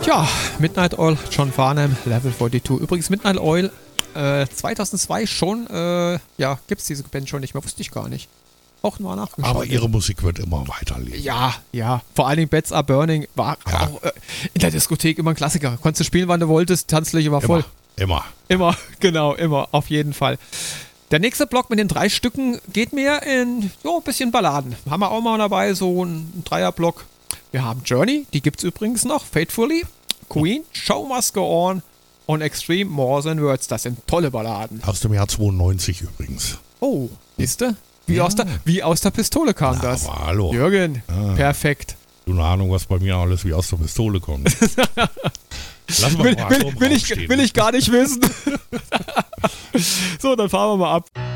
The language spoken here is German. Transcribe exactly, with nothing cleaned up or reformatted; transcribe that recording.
Tja, Midnight Oil, John Farnham, Level zweiundvierzig. Übrigens, Midnight Oil, äh, zweitausendzwei schon, äh, ja, gibt es diese Band schon nicht mehr, wusste ich gar nicht. Auch mal nachgeschaut. Aber ihre Musik wird immer weiterleben. Ja, ja. Vor allen Dingen Beds Are Burning war Ja. auch äh, in der Diskothek immer ein Klassiker. Konntest du spielen, wann du wolltest, Tanzfläche war voll. Immer. Immer, genau, immer, auf jeden Fall. Der nächste Block mit den drei Stücken geht mehr in so ein bisschen Balladen. Haben wir auch mal dabei, so ein Dreierblock. Wir haben Journey, die gibt es übrigens noch, Faithfully, Queen, Show Must Go On und Extreme More Than Words. Das sind tolle Balladen. Aus dem Jahr zweiundneunzig übrigens. Oh, siehste? Wie, Ja. aus der, wie aus der Pistole kam Na, das. aber hallo. Jürgen, Ah. perfekt. Du eine Ahnung, was bei mir alles wie aus der Pistole kommt. Lass mal Will, mal will, so im will, Raum ich, stehen. will ich gar nicht wissen. So, dann fahren wir mal ab.